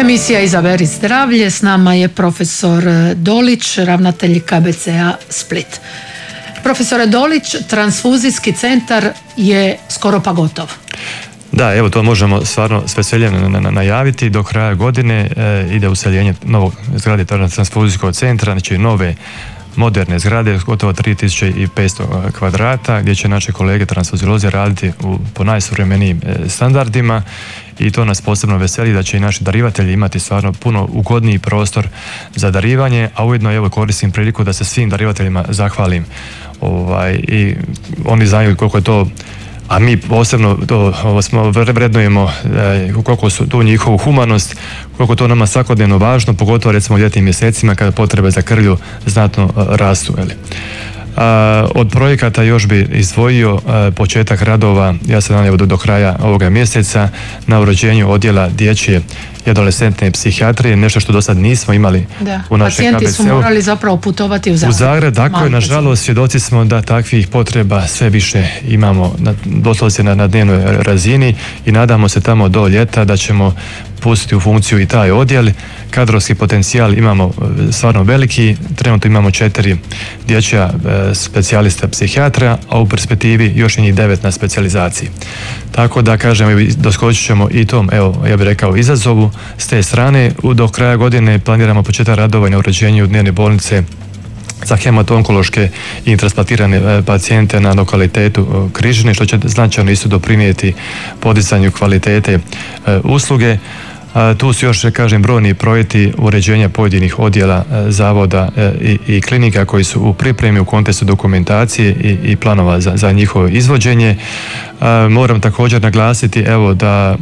Emisija Izaberi zdravlje, s nama je profesor Dolić, ravnatelj KBC-a Split. Profesore Dolić, transfuzijski centar je skoro pa gotov. Da, evo to možemo stvarno s veseljem najaviti. Do kraja godine ide useljenje novog zgrade transfuzijskog centra, znači nove moderne zgrade, gotovo 3500 kvadrata, gdje će naše kolege transfuziolozi raditi po najsuvremenijim standardima i to nas posebno veseli da će i naši darivatelji imati stvarno puno ugodniji prostor za darivanje, a ujedno evo koristim priliku da se svim darivateljima zahvalim i oni znaju koliko je to, a mi posebno smo vrednujemo koliko su tu njihovu humanost, koliko to nama svakodnevno važno, pogotovo recimo u ljetnim mjesecima kada potrebe za krvlju znatno rastu. Od projekata još bi izdvojio početak radova, ja se nadam do kraja ovoga mjeseca, na uređenju odjela dječje i adolescentne psihijatrije, nešto što do sad nismo imali u našem KBC-u. Pacijenti su morali zapravo putovati u Zagreb. U Zagreb, tako je, nažalost, svjedoci smo da takvih potreba sve više imamo, doslovce na dnevnoj razini i nadamo se tamo do ljeta da ćemo pustiti u funkciju i taj odjel. Kadrovski potencijal imamo stvarno veliki, trenutno imamo 4 dječja specijalista psihijatra, a u perspektivi još njih 9 na specijalizaciji. Tako da kažem, doskočit ćemo i tom, ja bih rekao, izazovu. S te strane, do kraja godine planiramo početak radova na uređenju dnevne bolnice za hemato-onkološke i transplantirane pacijente na lokalitetu Križine, što će značajno isto doprinijeti podizanju kvalitete usluge. Tu su još, kažem, brojni projekti uređenja pojedinih odjela, zavoda i klinika koji su u pripremi u kontekstu dokumentacije i planova za njihovo izvođenje. Moram također naglasiti da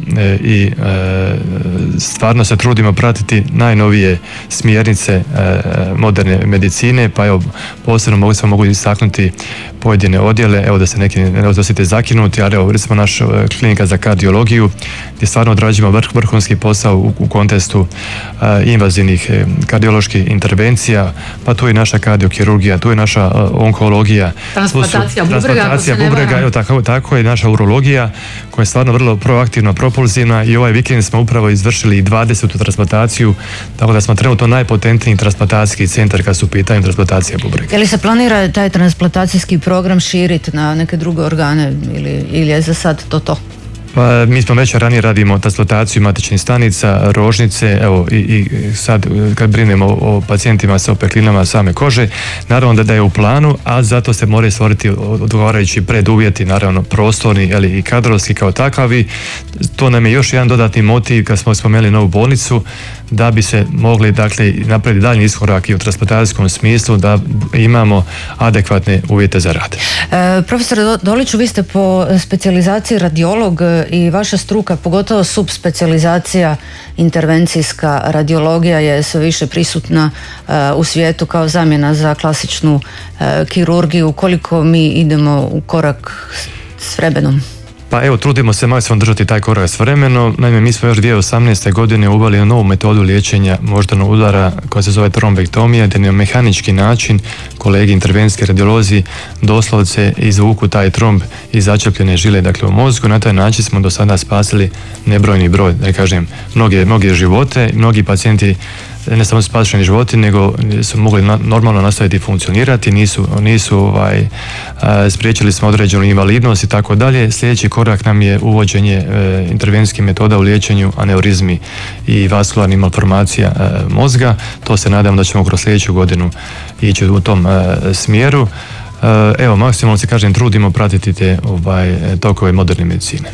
stvarno se trudimo pratiti najnovije smjernice moderne medicine, pa posebno mogu istaknuti pojedine odjele, da se neki ne osjete zakinuti, ali recimo naša klinika za kardiologiju gdje stvarno odrađujemo vrhunski posao u kontekstu invazivnih kardioloških intervencija, pa tu je naša kardiokirurgija, tu je naša onkologija, transplantacija bubrega, tako je naša urologija koja je stvarno vrlo proaktivna, propulzivna i ovaj vikend smo upravo izvršili 20. transplantaciju, tako da smo trenutno najpotentniji transplantacijski centar kad su u pitanju transplantacija bubrega. Je li se planira taj transplantacijski program širiti na neke druge organe ili je za sad to? Pa, mi smo već ranije radimo transplantaciju matičnih stanica, rožnice, i sad kad brinemo o pacijentima sa opeklinama same kože, naravno da je u planu, a zato se moraju stvoriti odgovarajući preduvjeti, naravno prostorni i kadrovski kao takavi. To nam je još jedan dodatni motiv kad smo spomenuli novu bolnicu, da bi se mogli napraviti daljnji iskorak i u transplantacijskom smislu, da imamo adekvatne uvjete za rad. Profesor Doliću, vi ste po specijalizaciji radiolog i vaša struka, pogotovo subspecijalizacija intervencijska radiologija je sve više prisutna u svijetu kao zamjena za klasičnu kirurgiju. Koliko mi idemo u korak s vremenom? Pa trudimo se maksimalno držati taj korak s vremenom. Naime, mi smo još 2018. godine uveli novu metodu liječenja moždanog udara koja se zove trombektomija, gdje na mehanički način kolegi intervencijski radiolozi doslovce izvuku taj tromb iz začepljene žile, u mozgu. Na taj način smo do sada spasili nebrojni broj, mnoge živote. Mnogi pacijenti ne samo spašeni životi, nego su mogli normalno nastaviti funkcionirati, nisu spriječili smo određenu invalidnost i tako dalje. Sljedeći korak nam je uvođenje intervencijskih metoda u liječenju aneurizmi i vaskularnih malformacija mozga. To se nadam da ćemo kroz sljedeću godinu ići u tom smjeru. Maksimalno se trudimo pratiti te tokove moderne medicine.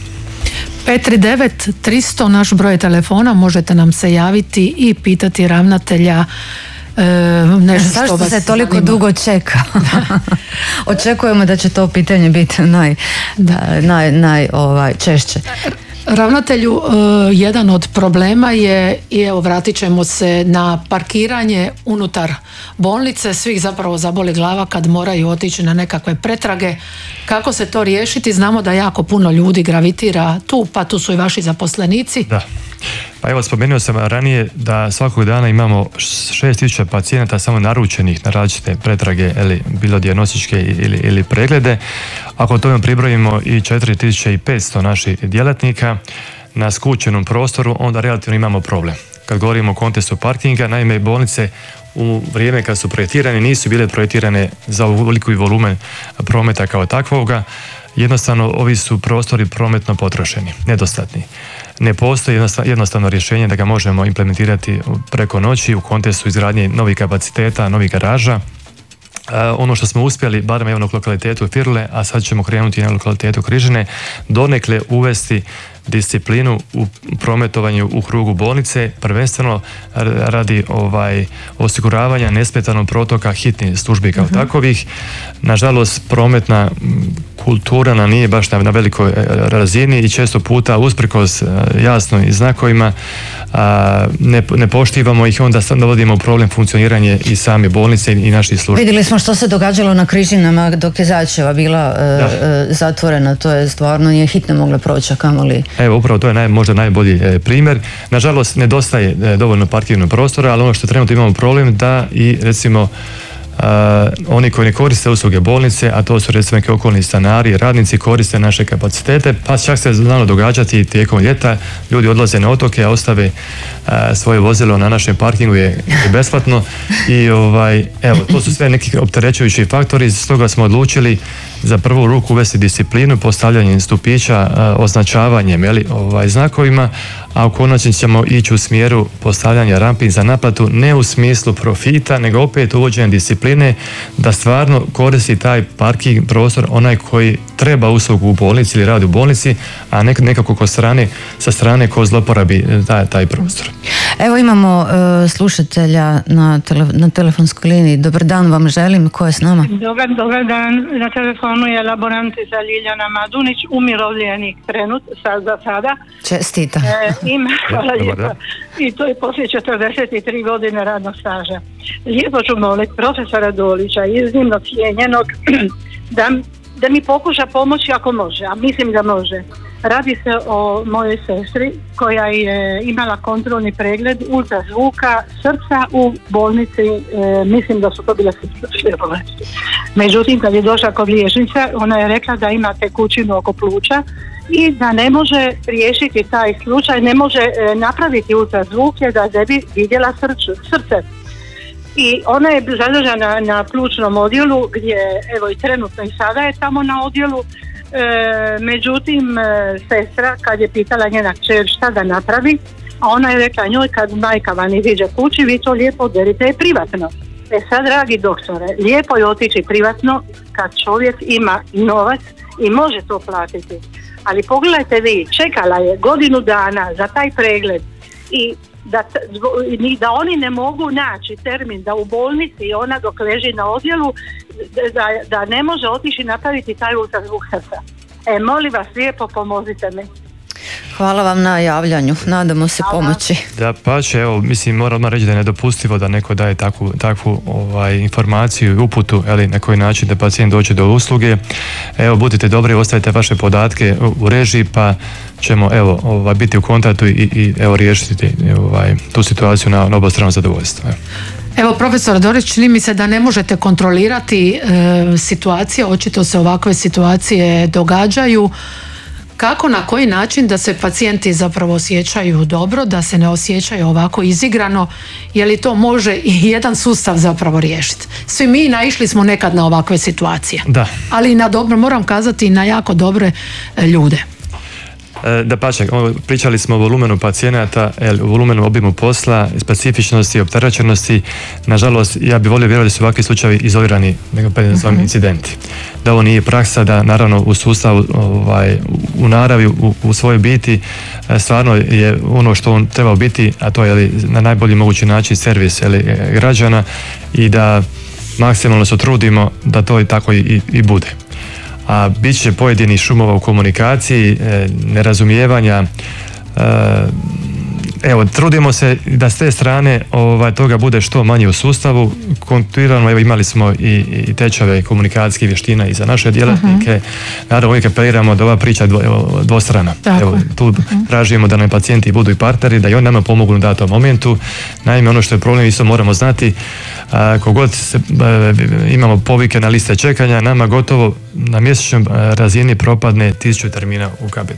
539-300, naš broj telefona, možete nam se javiti i pitati ravnatelja nešto što vas zašto se toliko dugo čeka? Očekujemo da će to pitanje biti najčešće. Ravnatelju, jedan od problema je, i vratit ćemo se na parkiranje unutar bolnice, svih zapravo zaboli glava kad moraju otići na nekakve pretrage. Kako se to riješiti? Znamo da jako puno ljudi gravitira tu, pa tu su i vaši zaposlenici. Da. Pa spomenuo sam ranije da svakog dana imamo 6000 pacijenata samo naručenih na različite pretrage, bilo dijagnostičke ili preglede. Ako tome pribrojimo i 4500 naših djelatnika, na skučenom prostoru, onda relativno imamo problem. Kad govorimo o kontekstu parkinga, naime bolnice u vrijeme kad su projektirane nisu bile projektirane za veliki volumen prometa kao takvoga. Jednostavno ovi su prostori prometno potrošeni, nedostatni. Ne postoji jednostavno rješenje da ga možemo implementirati preko noći u kontekstu izgradnje novih kapaciteta, novih garaža. Ono što smo uspjeli, barem evo na lokalitetu Firle, a sad ćemo krenuti na lokalitetu Križine, donekle uvesti disciplinu u prometovanju u krugu bolnice, prvenstveno radi osiguravanja nesmetanog protoka hitnih službi kao takovih. Nažalost, prometna kultura nam nije baš na velikoj razini i često puta usprkos jasno i znakovima ne poštivamo ih, onda dovodimo u problem funkcioniranje i same bolnice i naših službi. Vidjeli smo što se događalo na Križinama dok je Zajčeva bila zatvorena, to je stvarno nije hitno mogla proći, a kamoli. Evo, upravo to je možda najbolji primjer. Nažalost, nedostaje dovoljno parkirnog prostora, ali ono što trenutno imamo problem da i recimo oni koji ne koriste usluge bolnice, a to su recimo neki okolni stanari, radnici koriste naše kapacitete, pa čak se znalo događati tijekom ljeta, ljudi odlaze na otoke, a ostave svoje vozilo na našem parkingu je besplatno i evo, to su sve neki opterećujući faktori, stoga smo odlučili za prvu ruku uvesti disciplinu postavljanjem stupića, označavanjem znakovima, a u konačnici ćemo ići u smjeru postavljanja rampi za naplatu, ne u smislu profita, nego opet uvođenjem discipline da stvarno koristi taj parking prostor onaj koji treba uslugu u bolnici ili radi u bolnici, a nekako sa strane ko zloporabi taj prostor. Evo imamo slušatelja na telefonskoj liniji. Dobar dan vam želim, ko je s nama? Dobar dan, na telefonu je laborantica Ljiljana Madunić, umirovljenik za sada. Čestita. Hvala lijepa. I to je poslije 43 godine radnog staža. Lijepo ću moliti profesora Dolića, iznimno cijenjenog, da mi pokuša pomoći ako može, a mislim da može. Radi se o mojoj sestri koja je imala kontrolni pregled ultrazvuka srca u bolnici, mislim da su to bile srčne bolesti. Međutim, kad je došla kod liječnice, ona je rekla da ima tekućinu oko pluća i da ne može riješiti taj slučaj, ne može napraviti ultrazvuk da ne bi vidjela srce. I ona je zadržana na plućnom odjelu gdje, evo i trenutno i sada je tamo na odjelu. Međutim, sestra kad je pitala njena kćer šta da napravi, a ona je rekla njoj kad majka van iziđe kući, vi to lijepo oderite privatno. Sad, dragi doktore, lijepo je otići privatno kad čovjek ima novac i može to platiti. Ali pogledajte vi, čekala je godinu dana za taj pregled i da oni ne mogu naći termin da u bolnici ona dok leži na odjelu da ne može otići napraviti taj ultrazvuk srca. Molim vas lijepo, pomozite mi. Hvala vam na javljanju, nadamo se pomoći. Da, pa će, evo, mislim, moram odmah reći da je nedopustivo da neko daje takvu informaciju i uputu, na koji način da pacijent dođe do usluge. Evo, budite dobri, ostavite vaše podatke u režiji, pa ćemo biti u kontaktu i riješiti tu situaciju na obostrano zadovoljstvo. Evo, profesor Dorić, čini mi se da ne možete kontrolirati situacije, očito se ovakve situacije događaju. Kako, na koji način da se pacijenti zapravo osjećaju dobro, da se ne osjećaju ovako izigrano, je li to može i jedan sustav zapravo riješiti? Svi mi naišli smo nekad na ovakve situacije, da. Ali na dobro, moram kazati, na jako dobre ljude. Dapače, pričali smo o volumenu pacijenata, volumenu obimu posla, specifičnosti, opterećenosti. Nažalost, ja bih volio vjerovati da su ovakvi slučajevi izolirani, nego incidenti. Da ovo nije praksa, da naravno u sustavu, u naravi, u svojoj biti, stvarno je ono što on treba biti, a to je na najbolji mogući način servis građana i da maksimalno se trudimo da to i tako i bude. A bit će pojedinih šumova u komunikaciji, nerazumijevanja. Evo, trudimo se da s te strane toga bude što manje u sustavu. Kontinuirano, evo, imali smo i tečajeve komunikacijskih vještina i za naše djelatnike. Naravno, uvijek apeliramo da ova priča dvostrana. Evo, tu tražimo da nam pacijenti budu i partneri, da i oni nama pomogu na datom momentu. Naime, ono što je problem, isto moramo znati, kogod imamo povike na liste čekanja, nama gotovo na mjesečnoj razini propadne 1000 termina u KBC-u.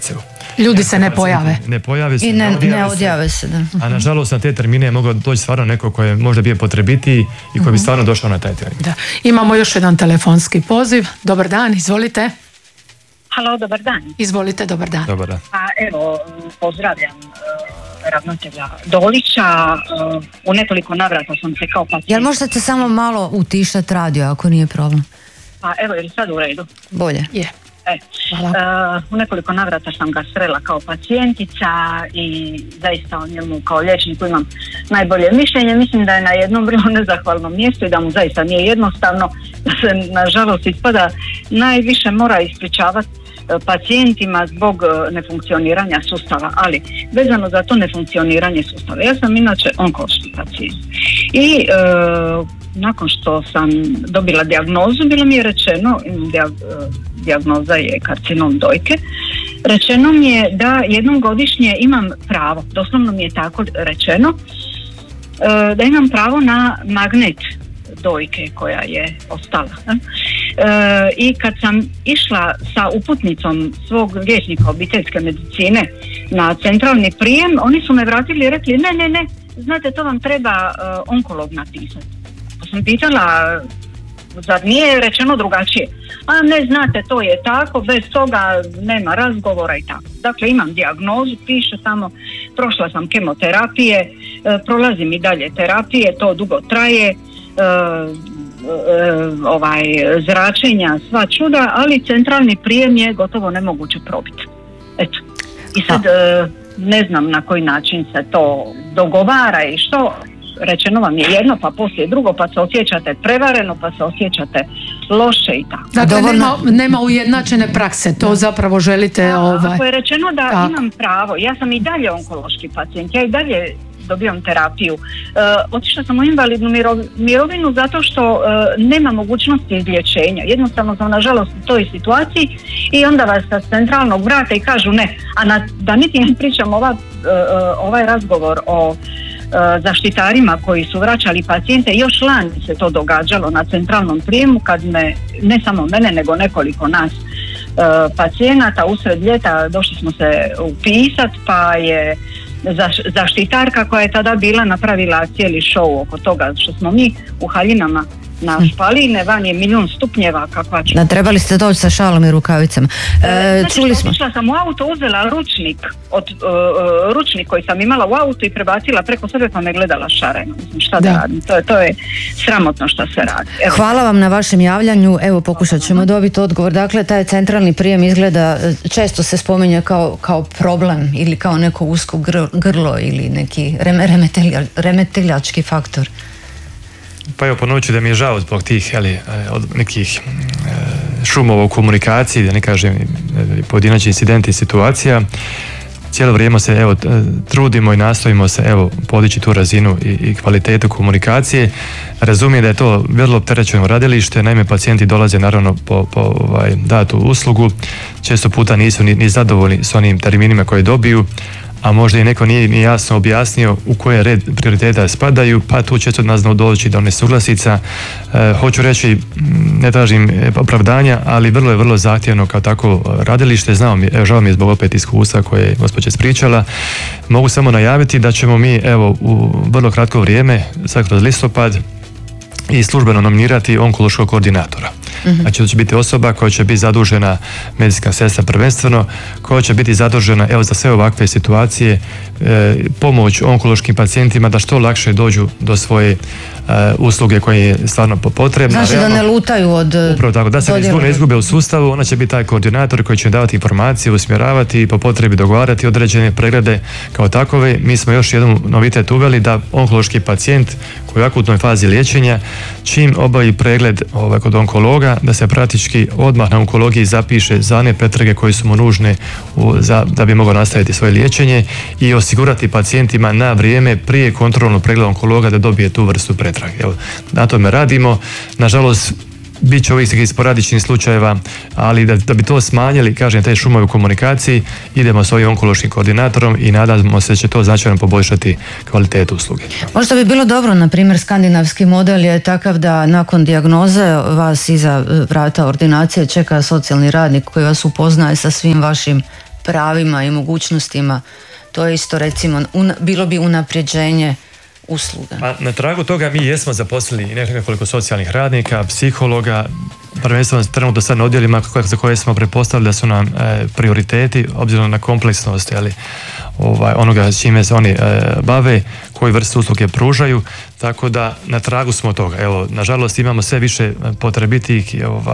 Ljudi se ne pojave. Ne pojave se, I ne odjave se, da. A nažalost na te termine je mogao doći stvarno neko koji je možda bio potrebitiji i koji bi stvarno došao na taj termin. Da. Imamo još jedan telefonski poziv. Dobar dan, izvolite. Halo, dobar dan. Izvolite, dobar dan. Dobar dan. Pa evo, pozdravljam ravnatelja Dolića. U nekoliko navrata sam se kao pacijent. Jel možete samo malo utišati radio ako nije problem? Pa evo, je li sad u redu? Bolje. Je. Hvala. U nekoliko navrata sam ga srela kao pacijentica i zaista o njemu kao liječniku imam najbolje mišljenje. Mislim da je na jednom vrlo nezahvalnom mjestu i da mu zaista nije jednostavno, da se nažalost ispada najviše mora ispričavati pacijentima zbog nefunkcioniranja sustava, ali vezano za to nefunkcioniranje sustava. Ja sam inače onkološki pacijent i nakon što sam dobila dijagnozu, bilo mi je rečeno, dijagnoza je karcinom dojke, rečeno mi je da jednom godišnje imam pravo, doslovno mi je tako rečeno, da imam pravo na magnet dojke koja je ostala. I kad sam išla sa uputnicom svog liječnika obiteljske medicine na centralni prijem, oni su me vratili i rekli ne, znate, to vam treba onkolog napisati. Pa sam pitala, zar nije rečeno drugačije? A ne, znate, to je tako, bez toga nema razgovora i tako. Dakle, imam dijagnozu, piše tamo, prošla sam kemoterapije, prolazim i dalje terapije, to dugo traje, zračenja, sva čuda, ali centralni prijem je gotovo nemoguće probiti. Eto. I sad ne znam na koji način se to dogovara i što. Rečeno vam je jedno, pa poslije drugo, pa se osjećate prevareno, pa se osjećate loše i tako. Dakle, nema ujednačene prakse, to zapravo želite... Ako je rečeno da imam pravo, ja sam i dalje onkološki pacijent, ja i dalje dobijam terapiju. Otišla sam u invalidnu mirovinu zato što nema mogućnosti izlječenja. Jednostavno sam nažalost u toj situaciji i onda vas sa centralnog vrata i kažu ne. A da niti ne pričam ovaj razgovor o zaštitarima koji su vraćali pacijente, još lani se to događalo na centralnom prijemu kad ne samo mene nego nekoliko nas pacijenata usred ljeta došli smo se upisat, pa je zaštitarka koja je tada bila napravila cijeli show oko toga što smo mi u haljinama na špaline, van je 1.000.000 stupnjeva kakva će. Trebali ste doći sa šalom i rukavicama. Čuli smo. Išla sam u auto, uzela ručnik koji sam imala u autu i prebacila preko sebe pa me gledala šareno. Mislim, šta da radim? To je sramotno što se radi. Evo. Hvala vam na vašem javljanju. Evo, pokušat ćemo dobiti odgovor. Dakle, taj centralni prijem izgleda, često se spominje kao problem ili kao neko usko grlo ili neki remeteljački faktor. Pa evo, ponovit ću da mi je žao zbog tih nekih šumova u komunikaciji, da ne kažem pojedinačni incidenti i situacija. Cijelo vrijeme se trudimo i nastojimo se podići tu razinu i kvalitetu komunikacije. Razumijem da je to vrlo opterećeno radilište, naime pacijenti dolaze naravno po datu uslugu, često puta nisu ni zadovoljni s onim terminima koje dobiju, a možda i neko nije ni jasno objasnio u koje red prioriteta spadaju, pa tu često nas doći do nesuglasica. Hoću reći, ne tražim opravdanja, ali vrlo je vrlo zahtjevno kao tako radilište. Žao mi je zbog opet iskustva koje je gospođa ispričala. Mogu samo najaviti da ćemo mi u vrlo kratko vrijeme, sad kroz listopad, i službeno nominirati onkološkog koordinatora. Znači, to će biti osoba koja će biti zadužena, medicinska sestra prvenstveno, koja će biti zadužena za sve ovakve situacije, pomoć onkološkim pacijentima da što lakše dođu do svoje usluge koje je stvarno potrebna. Znači da ne lutaju od... Upravo tako, da se ne izgube u sustavu, ona će biti taj koordinator koji će davati informacije, usmjeravati i po potrebi dogovarati određene preglede kao takove. Mi smo još jedan novitet uveli da onkološki pacijent koji je u akutnoj fazi liječenja, čim obavi pregled kod onkologa, da se praktički odmah na onkologiji zapiše za one pretrage koje su mu nužne da bi mogao nastaviti svoje liječenje i osigurati pacijentima na vrijeme prije kontrolnog pregleda onkologa da dobije tu vrstu pretrage. Na tome radimo. Nažalost, bit će ovih sporadičnih slučajeva, ali da bi to smanjili, kažem, te šumove u komunikaciji, idemo s ovim onkološkim koordinatorom i nadamo se da će to značajno poboljšati kvalitetu usluge. Možda bi bilo dobro, na primjer, skandinavski model je takav da nakon dijagnoze vas iza vrata ordinacije čeka socijalni radnik koji vas upoznaje sa svim vašim pravima i mogućnostima, to je isto recimo bilo bi unapređenje usluga. Pa na tragu toga mi jesmo zaposlili nekoliko socijalnih radnika, psihologa, prvenstveno trenutno sad na odjelima za koje smo pretpostavili da su nam prioriteti obzirom na kompleksnost onoga s čime se oni bave, koju vrstu usluge pružaju, tako da na tragu smo toga. Evo, nažalost imamo sve više potrebitih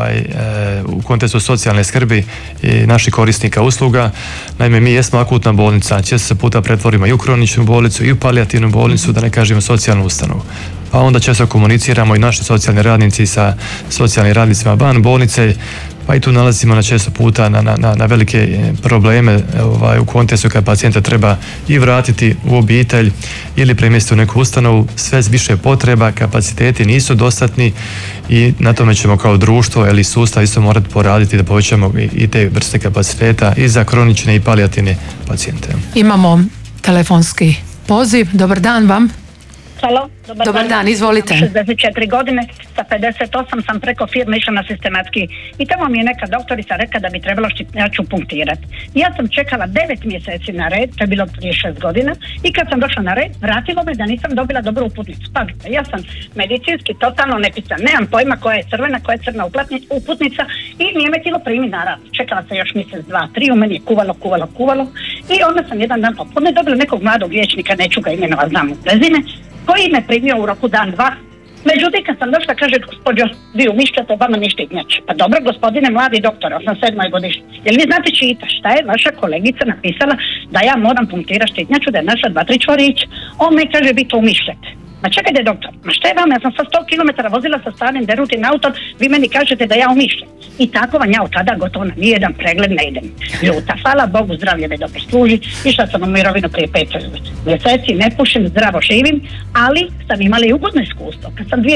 u kontekstu socijalne skrbi i naših korisnika usluga. Naime, mi jesmo akutna bolnica, često se puta pretvorimo i u kroničnu bolnicu i u palijativnu bolnicu, da ne kažemo socijalnu ustanovu. Pa onda često komuniciramo i naši socijalni radnici sa socijalnim radnicima van bolnice, pa i tu nalazimo na često puta na velike probleme u kontekstu kad pacijenta treba i vratiti u obitelj ili premjestiti u neku ustanovu. Sve više potreba, kapaciteti nisu dostatni i na tome ćemo kao društvo ili sustav isto morati poraditi da povećamo i te vrste kapaciteta i za kronične i palijativne pacijente. Imamo telefonski poziv. Dobar dan vam. Halo, dobar dan, izvolite. 64 godine, sa 58 sam preko firme išla na sistematski i tamo mi je neka doktorica rekla da bi trebalo štitnjaču punktirati. Ja sam čekala 9 mjeseci na red, to je bilo prije 6 godina, i kad sam došla na red, vratilo me da nisam dobila dobru uputnicu. Pazite, ja sam medicinski totalno nepisan, nemam pojma koja je crvena, koja je crna uputnica i nije me tilo primi naravno. Čekala sam još mjesec, 2, 3, u meni je kuvalo i onda sam jedan dan popodne dobila nekog mladog liječnika, neću ga imenovat, znam u prezime, koji me primio u roku dan, 2. Međutim, kad sam došla, kaže, gospođo, vi umišljate, vama ni štitnjače. Pa dobro, gospodine mladi doktor, 87. godišnji. Jel vi znate čita šta je vaša kolegica napisala da ja moram punktirati štitnjaču, da je naša 2-3 čvorića? On me kaže, vi to umišljate. Ma čekajte doktor, ma šta je vama, ja sam sa 100 km vozila sa starim derutim autom, vi meni kažete da ja umišljam. I tako vam ja od tada gotovo na nijedan pregled ne idem. Ljuta, hvala Bogu, zdravlje me dobro služi, išla sam u mirovinu prije 5 mjeseci, ne pušim, zdravo živim, ali sam imala i ugodno iskustvo. Kad sam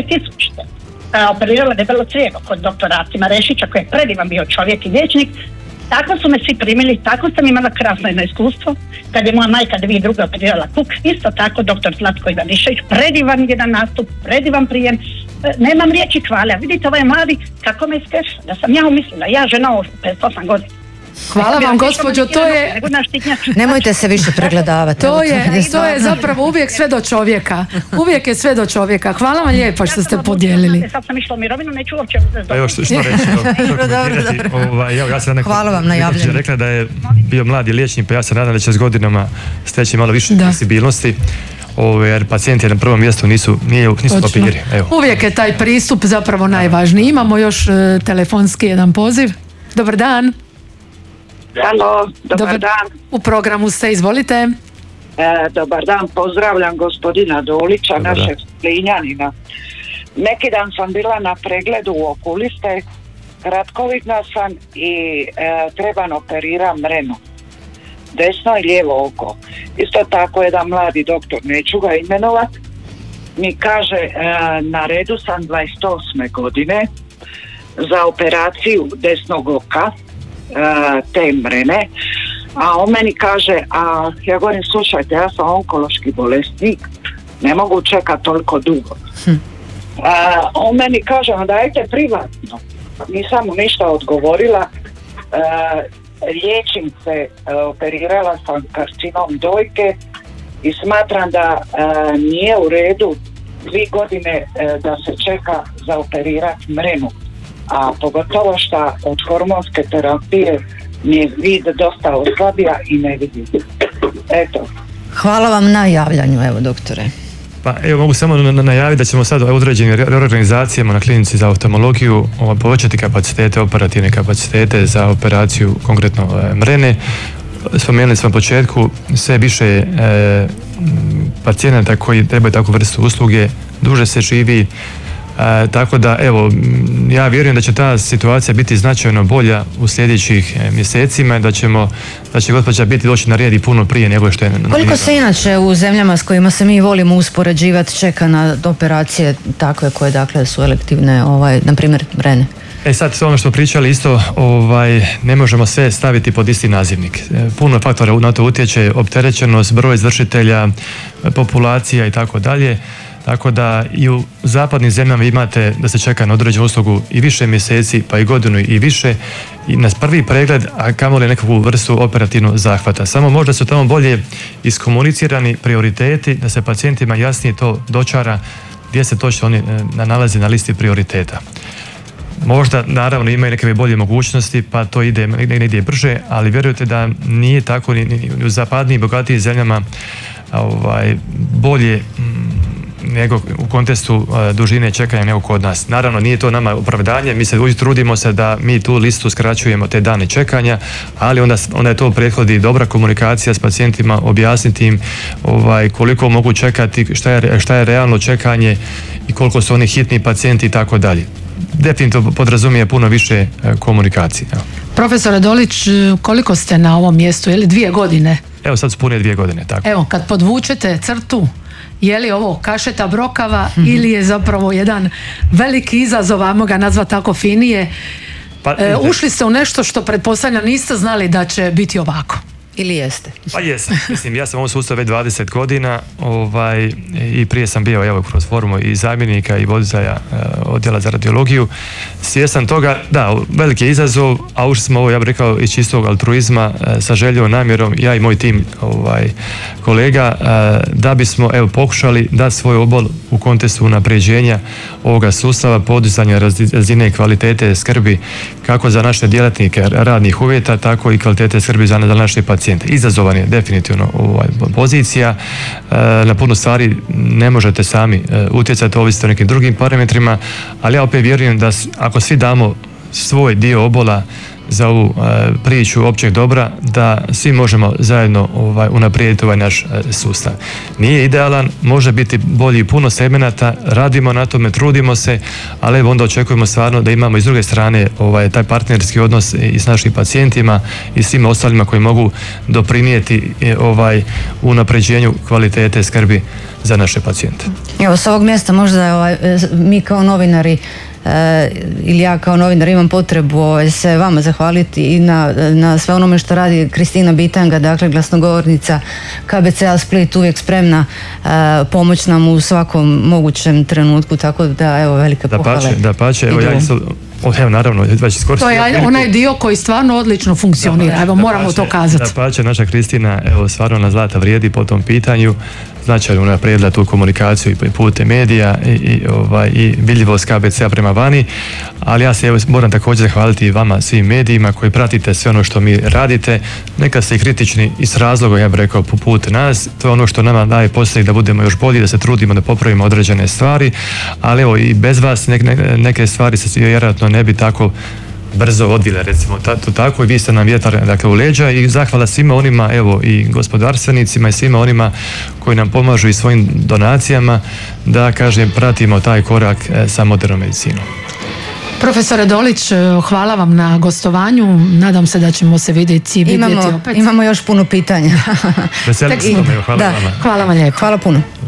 2000. operirala debelo crijevo kod doktora Artima Rešića, koji je predivan bio čovjek i liječnik, tako su me svi primili, tako sam imala krasno jedno iskustvo. Kad je moja majka 2002. operirala kuk, isto tako doktor Zlatko Ivanišević, predivan jedan nastup, predivan prijem, nemam riječi hvale. Vidite, ovaj mladi, kako me iskešla, da sam ja umislila, ja žena od 58 godina. Hvala vam, gospođo, to je... Nemojte se više pregledavati. To je zapravo uvijek sve do čovjeka. Uvijek je sve do čovjeka. Hvala vam lijepo što ste podijelili. Sad sam išla u mirovinu, neću uopće... Pa još što reći. Hvala vam na javljanju. Rekla da je bio mladi liječnik, pa ja se nadam da će s godinama steći malo više fleksibilnosti. Jer pacijenti na prvom mjestu nisu papiri. Uvijek je taj pristup zapravo najvažniji. Imamo još telefonski jedan poziv. Dobar dan. Halo, dobar dan. U programu ste, izvolite. Dobar dan, pozdravljam gospodina Dolića, našeg Slinjanina. Neki dan sam bila na pregledu u okuliste, kratkovidna sam i trebam operiram mrenu. Desno i lijevo oko. Isto tako jedan mladi doktor, neću ga imenovat, mi kaže na redu sam 28. godine za operaciju desnog oka, te mrene, a on meni kaže, a ja govorim, slušajte, ja sam onkološki bolesnik, ne mogu čekati toliko dugo. On meni kaže, dajte privatno. Nisam mu ništa odgovorila, liječim se, operirala sam karcinom dojke i smatram da nije u redu 2 godine da se čeka za operirati mrenu. A pogotovo što od hormonske terapije mi je vid dosta oslabija i ne vidim. Eto. Hvala vam na javljanju, evo doktore. Pa evo, mogu samo najaviti da ćemo sad u određenim reorganizacijama na klinici za oftalmologiju povećati kapacitete, operativne kapacitete za operaciju konkretno mrene. Spomenuli smo na početku sve više pacijenata koji trebaju takvu vrstu usluge, duže se živi. Tako da, evo, ja vjerujem da će ta situacija biti značajno bolja u sljedećih mjesecima, da će gospođa biti doći na red i puno prije nego što je... Koliko se inače u zemljama s kojima se mi volimo uspoređivati čeka na operacije takve koje dakle su elektivne, na primjer mrene? Sad ono što pričali isto, ne možemo sve staviti pod isti nazivnik. Puno faktora na to utječe, opterećenost, broj izvršitelja, populacija i tako dalje. Tako da i u zapadnim zemljama imate da se čeka na određenu uslugu i više mjeseci, pa i godinu i više, i na prvi pregled, a kamoli nekakvu vrstu operativnog zahvata. Samo možda su tamo bolje iskomunicirani prioriteti, da se pacijentima jasnije to dočara gdje se točno oni nalazi na listi prioriteta. Možda, naravno, imaju neke bolje mogućnosti, pa to ide negdje brže, ali vjerujte da nije tako ni u zapadnijim, bogatijim zemljama bolje nego u kontekstu dužine čekanja nego kod nas. Naravno, nije to nama opravdanje, mi se uvijek trudimo se da mi tu listu skraćujemo te dane čekanja, ali onda je to prethodi dobra komunikacija s pacijentima, objasniti im koliko mogu čekati, šta je realno čekanje i koliko su oni hitni pacijenti i tako dalje. Definitivno podrazumije puno više komunikacije. Profesore Dolić, koliko ste na ovom mjestu? Je li 2 godine? Evo sad su pune 2 godine, tako. Evo, kad podvučete crtu, je li ovo kašeta brokava ili je zapravo jedan veliki izazov, ajmo ga nazvati tako finije? Ušli ste u nešto što pretpostavljam niste znali da će biti ovako. Ili jeste? Pa jesam. Mislim, ja sam u ovom sustavu već 20 godina i prije sam bio kroz forumu i zamjenika i voditelja odjela za radiologiju. Svjestan toga, da, veliki je izazov, a ušli smo ovo, ja bih rekao, iz čistog altruizma sa željom, namjerom, ja i moj tim kolega, da bismo pokušali dati svoj obol u kontekstu unapređenja ovoga sustava, podizanja razine kvalitete skrbi kako za naše djelatnike radnih uvjeta, tako i kvalitete skrbi za naše pacijente. Izazovan je definitivno pozicija. Na puno stvari ne možete sami utjecati, ovisite o nekim drugim parametrima, ali ja opet vjerujem da ako svi damo svoj dio obola za ovu priču općeg dobra, da svi možemo zajedno unaprijediti ovaj naš sustav. Nije idealan, može biti bolji puno segmenata, radimo na tome, trudimo se, ali onda očekujemo stvarno da imamo i s druge strane taj partnerski odnos i s našim pacijentima i svima ostalima koji mogu doprinijeti unapređenju kvalitete skrbi za naše pacijente. Evo, s ovog mjesta možda mi kao novinari ili ja kao novinar imam potrebu se vama zahvaliti i na sve onome što radi Kristina Bitanga, dakle glasnogovornica KBC-a Split, uvijek spremna pomoć nam u svakom mogućem trenutku, tako da evo, velike pohvale. Dapače, evo ja isto, naravno, već iskoristiti. To je onaj dio koji stvarno odlično funkcionira, evo moramo to kazati. Dapače, naša Kristina, evo, stvarno na zlata vrijedi po tom pitanju, značajno unaprijedila tu komunikaciju i putem medija i vidljivost KBC-a prema vani, ali ja se moram također zahvaliti i vama, svim medijima koji pratite sve ono što mi radite. Neka ste i kritični i s razlogom, ja bih rekao, poput nas, to je ono što nama daje poslije da budemo još bolji, da se trudimo da popravimo određene stvari, ali evo i bez vas neke stvari se vjerojatno ne bi tako brzo odvile, recimo tako, i vi ste nam vjetar u leđa, i zahvala svima onima, evo, i gospodarstvenicima i svima onima koji nam pomažu i svojim donacijama da, kažem, pratimo taj korak sa modernom medicinom. Profesore Dolić, hvala vam na gostovanju, nadam se da ćemo se vidjeti opet. Imamo još puno pitanja. Veselim se tome, hvala vama. Hvala vam lijepo. Hvala puno.